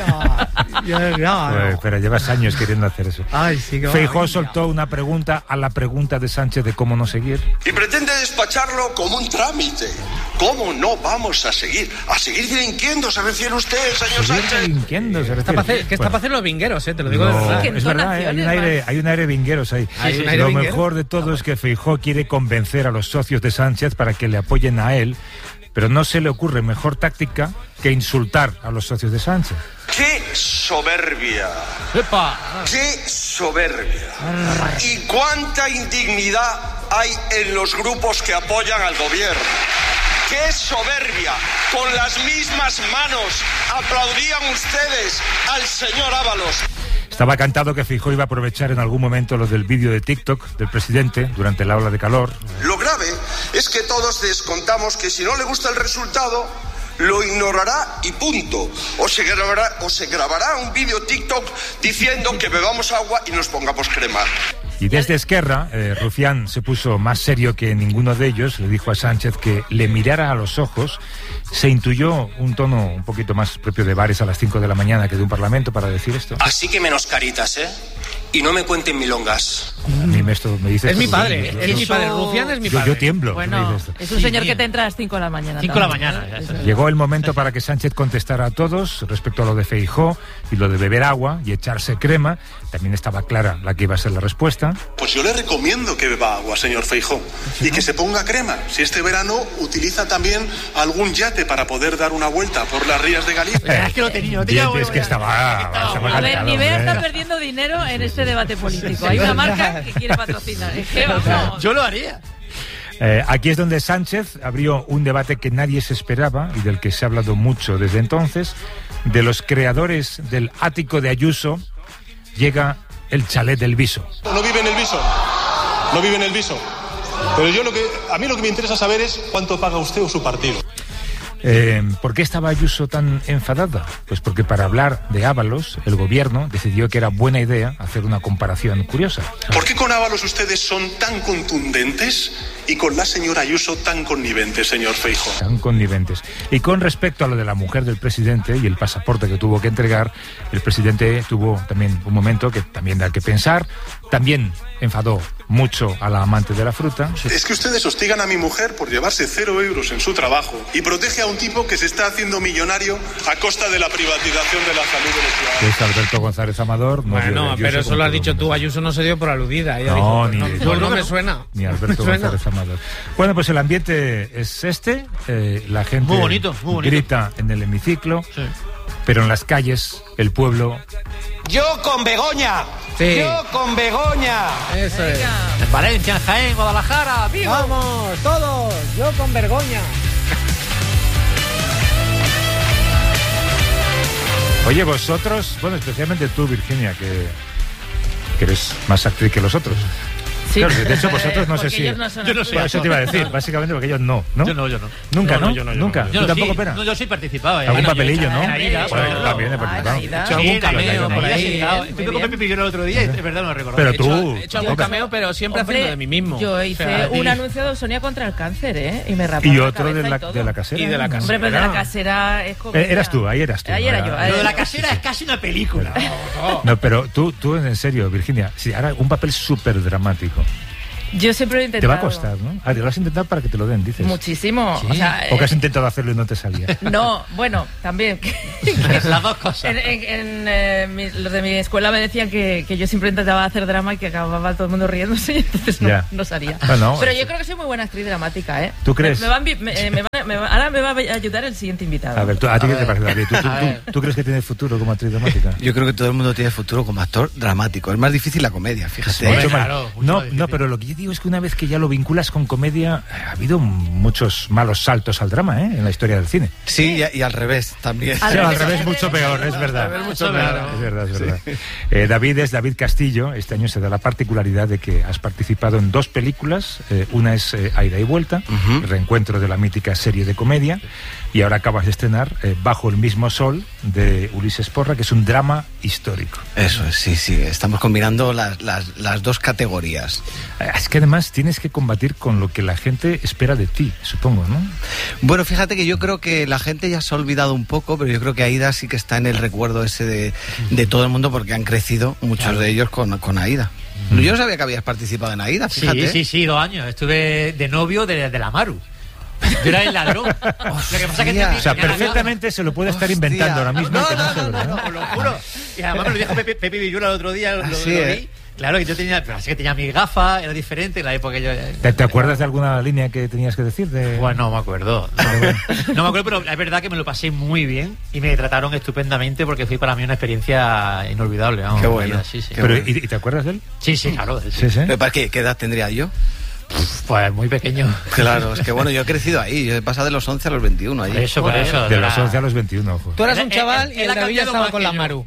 no. No, pues, pero llevas años queriendo hacer eso. Ay, sí, que Feijóo soltó una pregunta a la pregunta de Sánchez de cómo no seguir. Y pretende despacharlo como un trámite. ¿Cómo no vamos a seguir? A seguir delinquiendo, se refiere usted, señor Sánchez. Delinquiendo, se refiere. Está hacer, que está bueno. para hacer los vingueros, eh, te lo digo no, de verdad. Es verdad, eh, hay un aire, hay un aire vingueros ahí. ¿Hay un aire Lo vinguero? mejor de todo es que Feijóo quiere convencer a los socios de Sánchez para que le apoyen a él, pero no se le ocurre mejor táctica que insultar a los socios de Sánchez. ¡Qué soberbia! ¡Epa! ¡Qué soberbia! ¿Y cuánta indignidad hay en los grupos que apoyan al gobierno? ¡Qué soberbia! Con las mismas manos aplaudían ustedes al señor Ábalos. Estaba cantado que Feijóo iba a aprovechar en algún momento lo del vídeo de TikTok del presidente durante la ola de calor. Lo grave es que todos descontamos que si no le gusta el resultado, lo ignorará y punto. O se grabará, o se grabará un vídeo TikTok diciendo que bebamos agua y nos pongamos crema. Y desde Esquerra, eh, Rufián se puso más serio que ninguno de ellos, le dijo a Sánchez que le mirara a los ojos. Se intuyó un tono un poquito más propio de bares a las cinco de la mañana que de un parlamento para decir esto. Así que menos caritas, ¿eh? Y no me cuenten milongas. A mí me, esto, me dices es mi esto, padre, yo, es yo, mi padre, Rufián es mi padre. Yo, yo tiemblo. Bueno, es un Sí, señor tío. que te entra a las cinco de la mañana. cinco de la también, mañana. ¿eh? Ya, ya. Llegó el momento para que Sánchez contestara a todos respecto a lo de Feijóo y lo de beber agua y echarse crema. También estaba clara la que iba a ser la respuesta. Pues yo le recomiendo que beba agua, señor Feijóo, y que se ponga crema. Si este verano utiliza también algún yate para poder dar una vuelta por las rías de Galicia. Es que lo tenía, lo tenía. Bien, es que estaba... estaba A ver, calentado, Nivea hombre. está perdiendo dinero en este debate político. Hay una marca que quiere patrocinar. Es que vamos. Yo lo haría. Eh, aquí es donde Sánchez abrió un debate que nadie se esperaba y del que se ha hablado mucho desde entonces. De los creadores del ático de Ayuso llega el chalet del Viso. No vive en el Viso, no vive en el Viso. Pero yo lo que, a mí lo que me interesa saber es cuánto paga usted o su partido. Eh, ¿Por qué estaba Ayuso tan enfadada? Pues porque para hablar de Ábalos, el gobierno decidió que era buena idea hacer una comparación curiosa. ¿Por qué con Ábalos ustedes son tan contundentes y con la señora Ayuso tan conniventes, señor Feijóo? Tan conniventes. Y con respecto a lo de la mujer del presidente y el pasaporte que tuvo que entregar, el presidente tuvo también un momento que también da que pensar. También enfadó mucho a la amante de la fruta. Es que ustedes hostigan a mi mujer por llevarse cero euros en su trabajo y protege a un tipo que se está haciendo millonario a costa de la privatización de la salud de los ciudadanos. Que es Alberto González Amador. No dio de Bueno, Ayuso pero eso como lo has todo dicho el tú, mundo. Ayuso no se dio por aludida. Ella No, dijo, ni- no, ni- no, no no, me suena. Ni Alberto Me suena. González Amador. Bueno, pues el ambiente es este. eh, la gente Muy bonito, muy bonito. grita en el hemiciclo, Sí. pero en las calles el pueblo... Yo con Begoña. Sí. Yo con Begoña. Eso es. En Valencia, en Jaén, Guadalajara, ¡viva! Vamos, todos, yo con vergoña. Oye, vosotros, bueno, especialmente tú, Virginia, que, que eres más actriz que los otros. Sí. Claro, de hecho, vosotros no sé Porque si... ellos no son Yo no sé. Bueno, eso te iba a decir, básicamente porque ellos no, ¿no? Yo no, yo no. Nunca, ¿no? yo no, yo Nunca. no. ¿Tú Yo no, tampoco, sí. Pera? No, yo sí he participado. ¿eh? Algún Bueno, yo papelillo, he ¿no? hecho en Aida, por Bueno, ejemplo. también he participado. Aida. He hecho Sí, algún cameo cameo por ahí. Muy bien, Estuve muy con bien. Pepe Pillón el otro día y es verdad, no lo recuerdo. Pero He hecho- tú... He hecho algún cameo, pero siempre Hombre, haciendo de mí mismo. Yo O hice sea, un y- anuncio de Sonia contra el cáncer, ¿eh? Y me rapó Y la otro de cabeza la, y todo. de la casera. Y de la ¿no? Hombre, pero de la casera es como... Eh, eras tú, ahí eras tú. Ahí era yo. ahí Lo de la era- casera es casi una película. No, pero tú, tú en serio, Virginia, sí, ahora un papel súper dramático. Yo siempre lo he Te intentado. va a costar, ¿no? Ah, te lo vas a intentar para que te lo den, dices. Muchísimo. Sí. O sea, ¿O que has eh, intentado hacerlo y no te salía? no, bueno, también. Las dos cosas. En, en- en, eh, mi- los de mi escuela me decían que, que yo siempre intentaba hacer drama y que acababa todo el mundo riéndose y entonces no, Ya. no salía. Bueno, Pero sí. yo creo que soy muy buena actriz dramática, ¿eh? ¿Tú crees? Me, me van vi- me- eh, me van- me va- ahora me va a ayudar el siguiente invitado. A ver, ¿tú- ¿a ti qué te parece, David? ¿Tú, tú, tú- tú crees que tienes futuro como actriz dramática? Yo creo que todo el mundo tiene futuro como actor dramático. Es más difícil la comedia, fíjate. Mucho Hombre, más- claro, mucho no, más difícil. no, pero lo que yo digo es que una vez que ya lo vinculas con comedia, ha habido muchos malos saltos al drama, ¿eh? En la historia del cine. Sí, y, y al revés también. Al, sí, revés, al revés mucho peor, es verdad. Al mucho peor. Es verdad, es verdad. Sí. Eh, David es David Castillo. Este año se da la particularidad de que has participado en dos películas. Eh, una es eh, A Ida y Vuelta, uh-huh. reencuentro de la mítica serie de comedia. Y ahora acabas de estrenar eh, Bajo el mismo sol, de Ulises Porra, que es un drama histórico. Eso es, sí, sí. Estamos combinando las, las, las dos categorías. Es que además tienes que combatir con lo que la gente espera de ti, supongo, ¿no? Bueno, fíjate que yo creo que la gente ya se ha olvidado un poco, pero yo creo que Aida sí que está en el recuerdo ese de, de todo el mundo, porque han crecido muchos claro. de ellos con, con Aida. Mm. Yo no sabía que habías participado en Aida, fíjate. Sí, sí, sí, dos años. Estuve de novio de, de la Maru. Yo era el ladrón. Lo que pasa que o sea, perfectamente la... se lo puede estar Hostia. inventando ahora mismo. No, que no, no, no, no, no, no, lo juro. Y además me lo dijo Pepe, Pepe Villuela el otro día, lo, lo, Así lo es. vi. Claro, que yo tenía, pero así que tenía mis gafas, era diferente en la época que yo... ¿Te, ¿Te acuerdas de alguna línea que tenías que decir? De... Bueno, no me acuerdo. No, no me acuerdo, pero es verdad que me lo pasé muy bien y me trataron estupendamente porque fue para mí una experiencia inolvidable. Vamos, Qué bueno. Vida, sí, sí. Pero, ¿y, ¿Y te acuerdas de él? Sí, sí, claro. Sí. ¿Sí, sí? ¿Para qué? ¿Qué edad tendría yo? Pues muy pequeño. Claro, es que bueno, yo he crecido ahí. Yo he pasado de los once a los veintiuno ahí. Eso, por eso. De los once a los veintiuno. Joder. Tú eras un chaval y el David ya estaba con la Maru.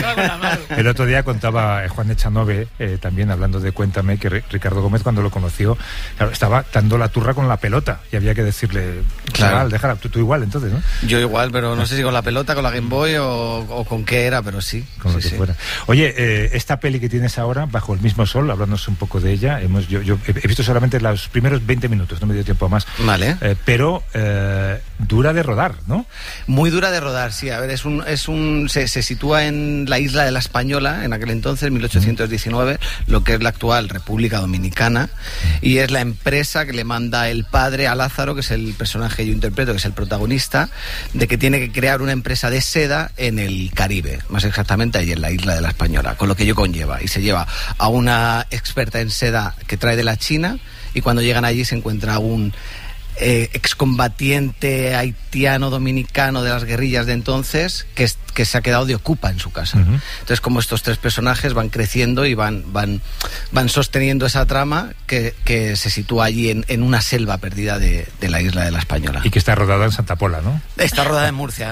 El otro día contaba Juan Echanove, eh, también hablando de Cuéntame, que Ricardo Gómez cuando lo conoció, claro, estaba dando la turra con la pelota y había que decirle, claro, déjala, tú, tú igual entonces, ¿no? Yo igual, pero no sé si con la pelota, con la Game Boy o, o con qué era, pero sí. Con sí, lo que sí. fuera. Oye, eh, esta peli que tienes ahora, Bajo el mismo sol, hablándonos un poco de ella, hemos, yo, yo he visto solamente los primeros veinte minutos, no me dio tiempo más. Vale. Eh, pero eh, dura de rodar, ¿no? Muy dura de rodar, sí. A ver, es un, es un, se, se sitúa en la isla de la Española, en aquel entonces, mil ochocientos diecinueve, mm. lo que es la actual República Dominicana, mm. y es la empresa que le manda el padre a Lázaro, que es el personaje que yo interpreto, que es el protagonista, de que tiene que crear una empresa de seda en el Caribe, más exactamente ahí en la isla de la Española, con lo que ello conlleva. Y se lleva a una experta en seda que trae de la China, y cuando llegan allí se encuentra un eh, excombatiente haitiano dominicano de las guerrillas de entonces que, es, que se ha quedado de ocupa en su casa. Uh-huh. Entonces, como estos tres personajes van creciendo y van, van, van sosteniendo esa trama que, que se sitúa allí en, en una selva perdida de, de la isla de la Española. Y que está rodada en Santa Pola, ¿no? Está rodada en Murcia.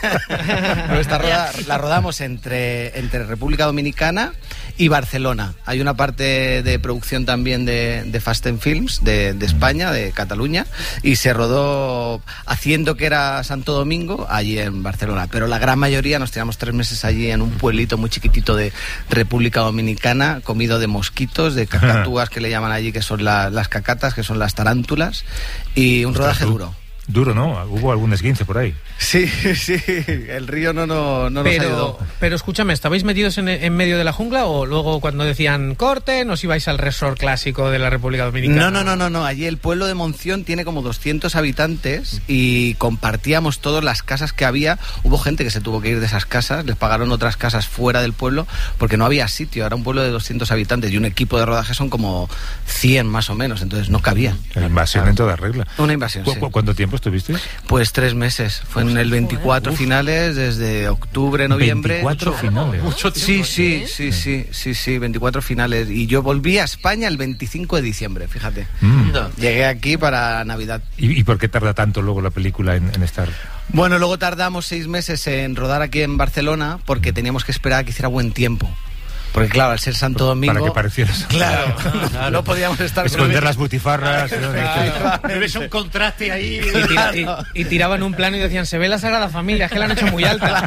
Pero está rodada, la rodamos entre, entre República Dominicana y Barcelona. Hay una parte de producción también de, de Fast and Films de, de España, de Cataluña, y se rodó haciendo que era Santo Domingo allí en Barcelona, pero la gran mayoría nos tiramos tres meses allí en un pueblito muy chiquitito de República Dominicana, comido de mosquitos, de cacatúas que le llaman allí, que son la, las cacatas, que son las tarántulas, y un rodaje duro. Duro, ¿no? Hubo algún esguince por ahí. Sí, sí, el río no, no, no nos pero, ayudó. Pero escúchame, ¿estabais metidos en, en medio de la jungla o luego cuando decían corte nos ibais al resort clásico de la República Dominicana? No, no, no, no, no. Allí el pueblo de Monción tiene como doscientos habitantes y compartíamos todas las casas que había. Hubo gente que se tuvo que ir de esas casas, les pagaron otras casas fuera del pueblo porque no había sitio. Era un pueblo de doscientos habitantes y un equipo de rodaje son como cien más o menos, entonces no cabían. La invasión claro. en toda regla. Una invasión, ¿Cu- sí. ¿Cuánto tiempo estuviste? Pues tres meses. Fue en el veinticuatro Uf. finales, desde octubre, noviembre. veinticuatro finales. Mucho tiempo. Sí, sí, sí, sí, sí, sí, veinticuatro finales. Y yo volví a España el veinticinco de diciembre, fíjate. Mm. Llegué aquí para Navidad. ¿Y, ¿Y por qué tarda tanto luego la película en, en estar...? Bueno, luego tardamos seis meses en rodar aquí en Barcelona porque teníamos que esperar a que hiciera buen tiempo. Porque claro, al ser Santo Domingo... Para que parecieras... Claro, claro. No podíamos estar... Esconder las butifarras... Claro. Ves un contraste ahí... Y, tira, y, y tiraban un plano y decían, se ve la Sagrada Familia, es que la han hecho muy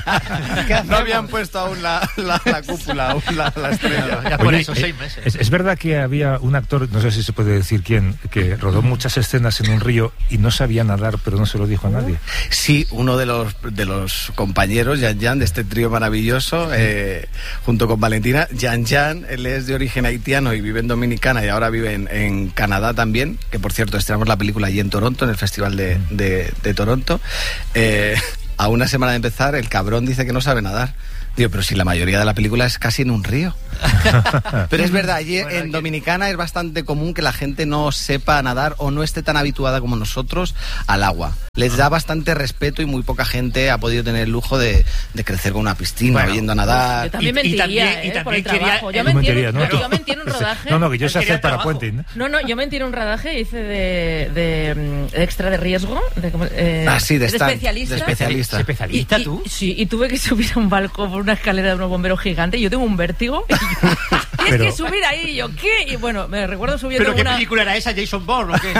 alta. No habían puesto aún la, la, la cúpula, aún la, la estrella. Ya por Oye, eso, seis meses. Es, es verdad que había un actor, no sé si se puede decir quién, que rodó muchas escenas en un río y no sabía nadar, pero no se lo dijo a nadie. Sí, uno de los, de los compañeros, Yan Yan, de este trío maravilloso, eh, junto con Valentina. Yan Yan, él es de origen haitiano y vive en Dominicana y ahora vive en, en Canadá también, que por cierto estrenamos la película allí en Toronto, en el Festival de, de, de Toronto. Eh, a una semana de empezar, el cabrón dice que no sabe nadar. Digo, pero si la mayoría de la película es casi en un río. Pero es verdad, allí en Dominicana es bastante común que la gente no sepa nadar o no esté tan habituada como nosotros al agua. Les da bastante respeto y muy poca gente ha podido tener el lujo de, de crecer con una piscina, bueno, yendo a nadar. Yo también y, mentiría, y también, ¿eh? y también por el quería, trabajo. Yo eh, me mentiría, ¿no? ¿no? Yo mentí en un rodaje. No, no, que yo sé hacer para puente. ¿no? no, no, yo mentí en un rodaje, hice de, de, de extra de riesgo. De, eh, ah, sí, de, de stand, especialista. De especialista. ¿De especialista y, tú? Y, sí, y tuve que subir a un balcón por una escalera de unos bomberos gigantes. Y yo tengo un vértigo. Y Tienes que subir ahí. Y yo, ¿qué? Y bueno, me recuerdo subiendo ¿Pero qué una... película era esa? ¿Jason Bourne o qué?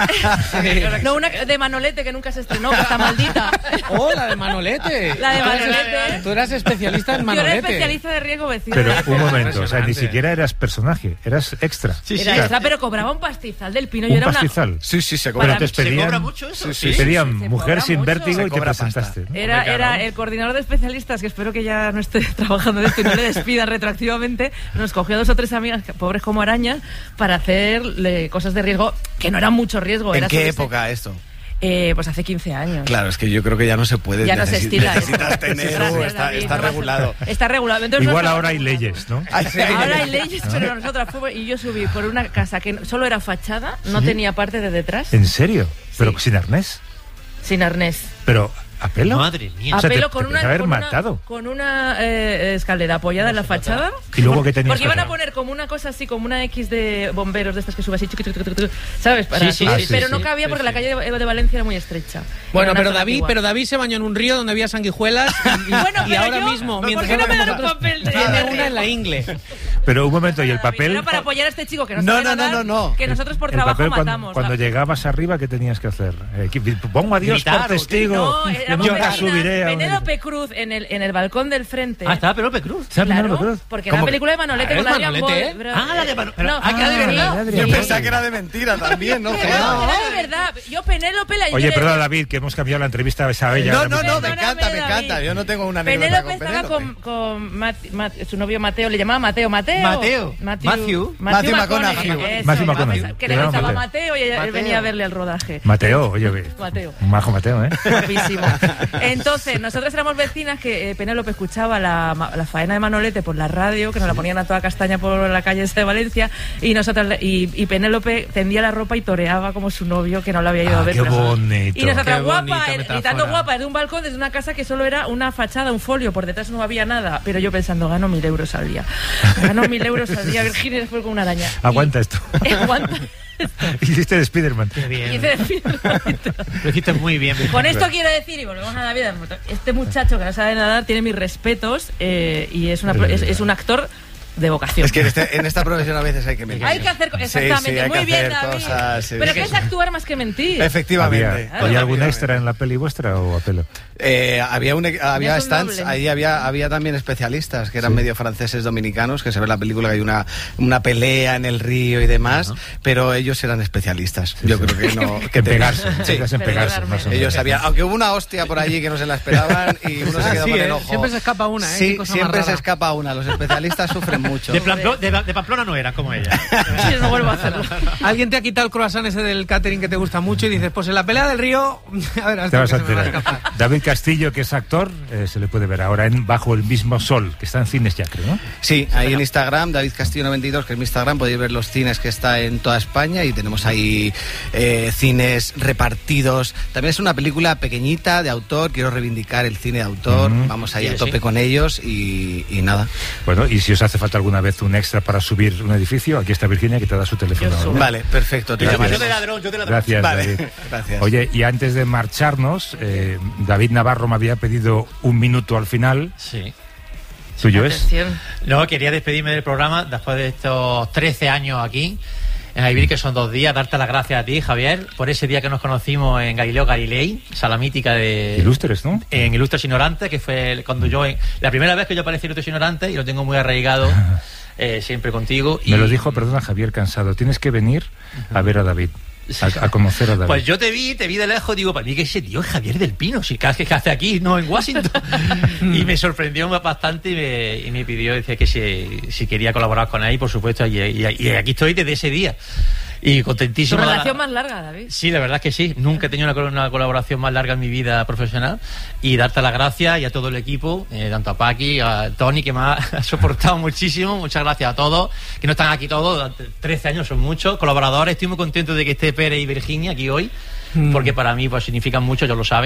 No, una de Manolete que nunca se estrenó, que está maldita. ¡Oh, la de Manolete! La de Tú eras- Manolete. Tú eras especialista en Manolete. Yo era especialista de riesgo vecino. Pero un momento, o sea, ni siquiera eras personaje, eras extra. Sí, sí. Era extra, pero cobraba un pastizal del Pino. Yo ¿Un era pastizal? Una... Sí, sí, se cobra. cobra. Pero te pedían, ¿Se cobra mucho eso? Sí, sí. Te pedían se mujer cobra sin mucho. vértigo Se y te cobra presentaste. ¿no? Era, Claro. era el coordinador de especialistas, que espero que ya no esté trabajando de esto y no le despidan retroactivamente. Nos cogió a dos o tres amigas, pobres como arañas, para hacerle cosas de riesgo, que no eran mucho riesgo. ¿En era qué subirse- época esto? Eh, pues hace quince años. Claro, es que yo creo que ya no se puede. Ya no se necesi- estila Necesitas esto. tener, Gracias, uh, está, David, está no vas a- regulado. Está regulado. Entonces Igual nosotros- ahora hay leyes, ¿no? Ahora hay leyes, pero nosotras fuimos y yo subí por una casa que no- solo era fachada, no ¿Sí? tenía parte de detrás, ¿En serio? ¿Pero sin arnés? sin arnés. ¿Pero a pelo? Madre mía. O sea, A pelo te- con te una, podías haber con una, matado. con una eh, escalera apoyada en la fachada. ¿Y luego qué tenías Porque que iban a hacer? poner como una cosa así, como una X de bomberos de estas que sube así, chucu, chucu, chucu, chucu, ¿sabes? Para Sí, sí, subir. sí, sí, pero sí. no cabía porque Sí, la sí. calle de, de Valencia era muy estrecha. Bueno, Era una pero zona David, antigua. pero David se bañó en un río donde había sanguijuelas y, Bueno, y pero ahora yo- mismo, ¿por mientras qué no me habla dan con un papel de- tiene una en la ingle. Pero un momento, ¿y el papel? Era para apoyar a este chico que no, No, sabe no, no, nadar, no, no. que nosotros por El trabajo papel cuando, matamos. cuando llegabas arriba, ¿qué tenías que hacer? Eh, que- pongo a Dios Gritar, por ¿o qué? testigo. No, que éramos yo la vecinas. subiré a una- Penélope Cruz en el, en el balcón del frente. Ah, estaba Penélope Cruz. ¿Sabes Claro, Penélope Cruz? porque era ¿Cómo la que- película de Manolete Ah, con ¿es Adrián Manolete, Boy, eh? bro. Ah, la de Mano- pero- No, ah, que era de sí, verdad. Adrián Yo Boy. pensaba que era de mentira también, ¿no? No, Claro. era de verdad. Yo Penélope la Oye, yo perdona, le- David, que hemos cambiado la entrevista a esa bella. No, no, no, me Perdóname, encanta, me David. encanta. Yo no tengo una anécdota Penélope con estaba Penélope. con, con Mat- Mat- su novio Mateo, le llamaba Mateo. Mateo. Mateo. Matthew. Matthew McConaughey. Eso, Matthew vamos, McConaughey. Que Le le llamaba gustaba Mateo. Mateo y ella- él Mateo. venía a verle el rodaje. Mateo, oye, ve. Mateo. Un majo Mateo, ¿eh? Guapísimo. Entonces, nosotros éramos vecinas que eh, Penélope escuchaba la, ma- la faena de Manolete por la radio, que nos la ponían a toda castaña por la calle esa de Valencia, y nosotras le- y, y Penélope tendía la ropa y toreaba como su novio, que no lo había ido Ah, a ver. qué bonito. Y nosotras, Qué guapa, bonita eh, metáfora. gritando guapa, desde un balcón, desde una casa que solo era una fachada, un folio, por detrás no había nada. Pero yo pensando, gano mil euros al día. Gano mil euros al día, Virginia fue con una araña. Aguanta esto. Y, aguanta. Hiciste de Spiderman. Qué bien. Y dice, Lo hiciste muy bien. con esto quiero decir, y volvemos a la vida, este muchacho que no sabe nadar tiene mis respetos eh, y es, una, es, es un actor de vocación. Es que en, este- en esta profesión a veces hay que mentir. Hay que hacer, Sí, exactamente, sí, hay muy que bien, hacer David. cosas, sí. Pero que es actuar más que mentir. Efectivamente. ¿Había, Claro. ¿Hay algún extra en la peli vuestra o a pelo? Eh, había un, había Es un stands, doble. ahí había, había también especialistas que eran Sí. medio franceses dominicanos, que se ve en la película que hay una, una pelea en el río y demás, pero ellos eran especialistas. Yo sí. creo que no. Que En te- pegarse, Sí. en pegarse, más o menos. Ellos sabían, aunque hubo una hostia por allí que no se la esperaban y uno se Ah, quedó sí, con ¿eh? el ojo. Siempre se escapa una, ¿eh? Qué Sí, cosa más siempre se rara. escapa una. Los especialistas sufren mucho. De, Pamplo- de, de Pamplona no eran como ella. Sí, no vuelvo a hacerlo. Alguien te ha quitado el croissant ese del catering que te gusta mucho y dices, pues en la pelea del río, a ver, Te hasta vas que a se me va a enterar. escapar. David Castillo, que es actor, eh, se le puede ver ahora en Bajo el mismo sol, que está en cines ya, creo, ¿no? Sí, ahí en Instagram, David Castillo noventa y dos, que es mi Instagram, podéis ver los cines que está en toda España y tenemos ahí eh, cines repartidos. También es una película pequeñita de autor, quiero reivindicar el cine de autor, Ujú. vamos ahí Sí, a tope sí. con ellos y, y nada. Bueno, y si os hace falta alguna vez un extra para subir un edificio, aquí está Virginia, que te da su teléfono. ¿no? Vale, perfecto, te Gracias. llamaremos. Yo de ladrón, yo de ladrón. Gracias, Vale, David. gracias. Oye, y antes de marcharnos, eh, David Navarro me había pedido un minuto al final. Sí. ¿Tuyo es? Atención. No, quería despedirme del programa después de estos trece años aquí en Aivir, que son dos días. Darte las gracias a ti, Javier, por ese día que nos conocimos en Galileo Galilei, sala mítica de... Ilustres, ¿no? En Ilustres Ignorantes, que fue cuando yo... En, la primera vez que yo aparecí en Ilustres Ignorantes y lo tengo muy arraigado eh, siempre contigo. Y, Me lo dijo, perdona, Javier Cansado. Tienes que venir a ver a David, a, a conocer a David. Pues yo te vi, te vi de lejos, digo, para mí que ese tío es Javier del Pino, si cada vez que hace aquí, no en Washington. Y me sorprendió bastante y me, y me pidió, decía que si, si quería colaborar con él, por supuesto, y, y- y aquí estoy desde ese día. Y Tu contentísimo. relación más larga, David. Sí, la verdad es que sí. Nunca he tenido una, una colaboración más larga en mi vida profesional. Y darte las gracias y a todo el equipo, eh, tanto a Paqui, a Tony, que me ha, ha soportado muchísimo. Muchas gracias a todos, que no están aquí todos. trece años son muchos. Colaboradores, estoy muy contento de que esté Pérez y Virginia aquí hoy, porque para mí pues significan mucho, ellos lo saben.